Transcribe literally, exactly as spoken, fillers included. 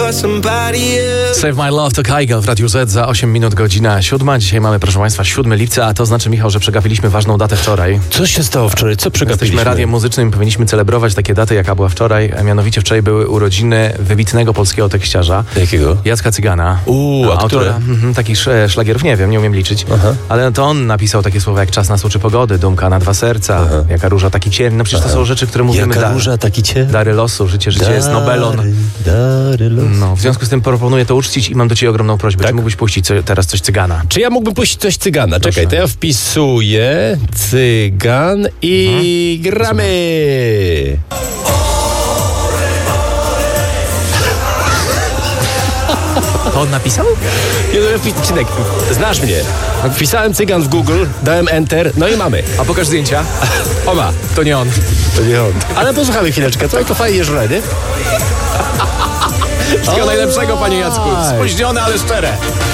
Save My Love to Kaigo w Radiu Z za osiem minut, godzina siódma. Dzisiaj mamy, proszę Państwa, siódmego lipca, a to znaczy, Michał, że przegapiliśmy ważną datę wczoraj. Co się stało wczoraj? Co przegapiliśmy? Jesteśmy radiem muzycznym i powinniśmy celebrować takie daty, jaka była wczoraj. A mianowicie wczoraj były urodziny wybitnego polskiego tekściarza. Jakiego? Jacka Cygana. Uuu, no, a autora mhm, takich sz- szlagierów, nie wiem, nie umiem liczyć. Aha. Ale to on napisał takie słowa jak Czas nas uczy pogody, Dumka na dwa serca, Aha. Jaka róża, taki cień. No przecież to są rzeczy, które mówimy. Jaka da- róża, taki cień? Dary losu, życie, życie dary, jest Nobelon. Dary losu. No, w związku z tym proponuję to uczcić i mam do Ciebie ogromną prośbę. Tak? Czy mógłbyś puścić co, teraz coś Cygana? Czy ja mógłbym puścić coś Cygana? Proszę. Czekaj, to ja wpisuję Cygan i mhm. gramy! To on napisał? Nie, no, Cinek, znasz mnie. Wpisałem Cygan w Google, dałem Enter, no i mamy. A pokaż zdjęcia. O ma. To nie on. To nie on. Ale posłuchamy chwileczkę, to, to fajnie żre, nie? Wszystkiego najlepszego, panie Jacku. Spóźnione, ale szczere.